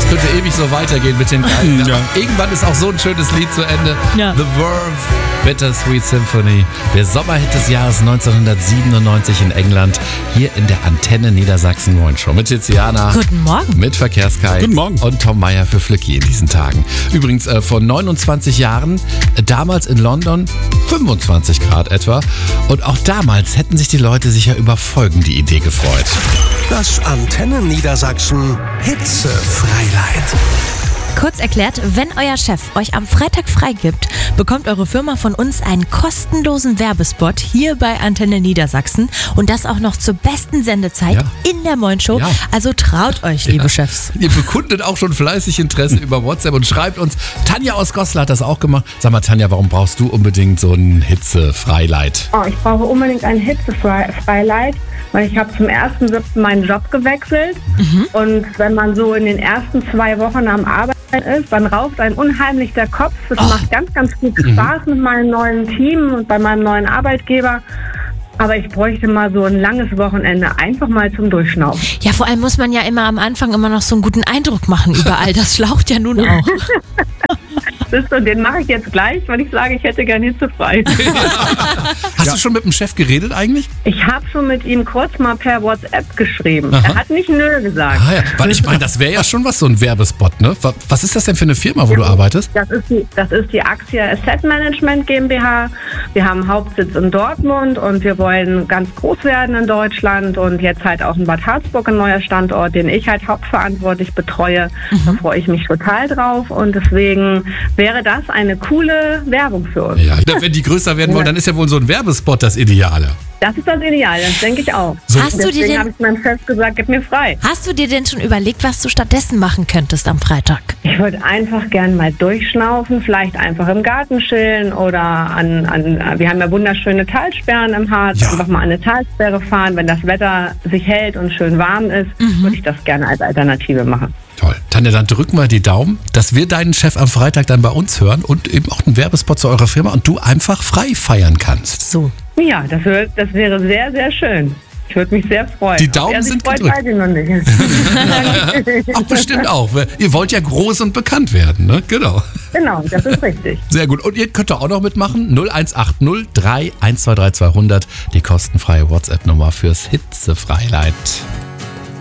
könnte ewig so weitergehen mit den Geigen. Ja. Irgendwann ist auch so ein schönes Lied zu Ende. Ja. The Verve, Bittersweet Symphony. Der Sommerhit des Jahres 1997 in England. Hier in der Antenne Niedersachsen Morgenshow. Mit Tiziana. Guten Morgen. Mit Verkehrskai. Guten Morgen. Und Tom Meyer für Flücki in diesen Tagen. Übrigens vor 29 Jahren, damals in London 25 Grad etwa. Und auch damals hätten sich die Leute sicher über folgende Idee gefreut. Das Antenne Niedersachsen Hitzefreileid. Kurz erklärt, wenn euer Chef euch am Freitag freigibt, bekommt eure Firma von uns einen kostenlosen Werbespot hier bei Antenne Niedersachsen und das auch noch zur besten Sendezeit in der Morgenshow. Ja. Also traut euch, liebe Chefs. Ihr bekundet auch schon fleißig Interesse über WhatsApp und schreibt uns. Tanja aus Goslar hat das auch gemacht. Sag mal, Tanja, warum brauchst du unbedingt so ein Hitzefreileid? Oh, ich brauche unbedingt ein Hitzefreileid, weil ich habe zum 1.7. meinen Job gewechselt. Und wenn man so in den ersten 2 Wochen am Arbeiten ist, dann raucht einem unheimlich der Kopf. Es macht ganz, ganz viel Spaß mit meinem neuen Team und bei meinem neuen Arbeitgeber. Aber ich bräuchte mal so ein langes Wochenende, einfach mal zum Durchschnaufen. Ja, vor allem muss man ja immer am Anfang immer noch so einen guten Eindruck machen überall. Das schlaucht ja nun auch. Den mache ich jetzt gleich, weil ich sage, ich hätte gern hitzefrei. Hast du schon mit dem Chef geredet eigentlich? Ich habe schon mit ihm kurz mal per WhatsApp geschrieben. Er hat nicht nö gesagt. Ah ja, weil ich meine, das wäre ja schon was, so ein Werbespot, ne? Was ist das denn für eine Firma, wo du arbeitest? Das ist die Axia Asset Management GmbH. Wir haben Hauptsitz in Dortmund und wir wollen ganz groß werden in Deutschland und jetzt halt auch in Bad Harzburg ein neuer Standort, den ich halt hauptverantwortlich betreue. Da freue ich mich total drauf und deswegen wäre das eine coole Werbung für uns. Ja, wenn die größer werden wollen, dann ist ja wohl so ein Werbespot das Ideale. Das ist das Ideal, das denke ich auch. Hast du dir Deswegen denn- habe ich meinem Chef gesagt, gib mir frei. Hast du dir denn schon überlegt, was du stattdessen machen könntest am Freitag? Ich würde einfach gern mal durchschnaufen, vielleicht einfach im Garten chillen oder wir haben ja wunderschöne Talsperren im Harz, Ja. einfach mal an eine Talsperre fahren. Wenn das Wetter sich hält und schön warm ist, würde ich das gerne als Alternative machen. Toll. Tanja, dann drück mal die Daumen, dass wir deinen Chef am Freitag dann bei uns hören und eben auch einen Werbespot zu eurer Firma und du einfach frei feiern kannst. So. Ja, das wäre sehr, sehr schön. Ich würde mich sehr freuen. Die Daumen Ob er sich sind freut, gedrückt. weiß ich noch nicht. Ach, bestimmt auch. Ihr wollt ja groß und bekannt werden, ne? Genau. Genau, das ist richtig. Sehr gut. Und ihr könnt auch noch mitmachen. 0180 3 123 200. Die kostenfreie WhatsApp-Nummer fürs Hitzefreileid.